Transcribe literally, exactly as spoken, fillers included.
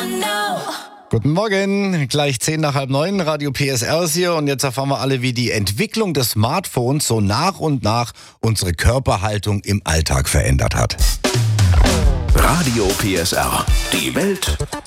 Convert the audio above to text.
Guten Morgen, gleich zehn nach halb neun, Radio P S R ist hier und jetzt erfahren wir alle, wie die Entwicklung des Smartphones so nach und nach unsere Körperhaltung im Alltag verändert hat. Radio P S R. Die Welt